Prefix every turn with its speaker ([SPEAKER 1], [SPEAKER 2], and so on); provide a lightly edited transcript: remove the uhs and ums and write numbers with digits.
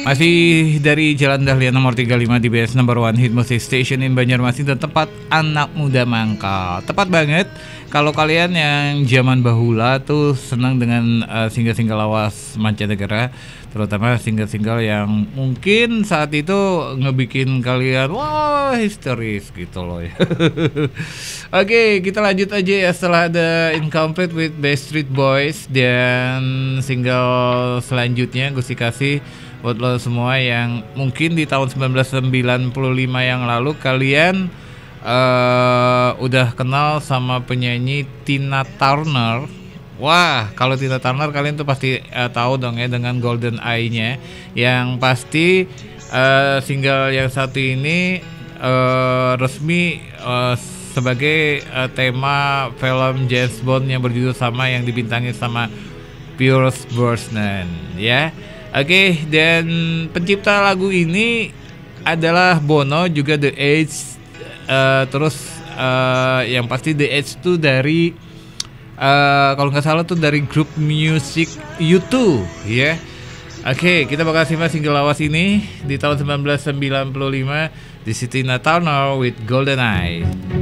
[SPEAKER 1] Masih dari Jalan Dahlia nomor 35 di BS number 1 Hit Music Station in Banjarmasin dan tempat anak muda mangkal. Tepat banget kalau kalian yang zaman bahula tuh senang dengan single-single lawas mancanegara, terutama single-single yang mungkin saat itu ngebikin kalian wah histeris gitu loh ya. Oke, kita lanjut aja ya setelah ada Incomplete with Backstreet Boys, dan single selanjutnya gue kasih buat lo semua yang mungkin di tahun 1995 yang lalu kalian udah kenal sama penyanyi Tina Turner. Wah, kalau Tina Turner kalian tuh pasti tahu dong ya dengan Golden Eye-nya. Yang pasti single yang satu ini resmi sebagai tema film James Bond yang berjudul sama yang dibintangi sama Pierce Brosnan ya. Oke, dan pencipta lagu ini adalah Bono, juga The Edge. Terus yang pasti The Edge tuh dari kalau nggak salah tuh dari grup musik U2 ya. Oke, kita bakal simak single lawas ini di tahun 1995 di Tina Turner with Golden Eye.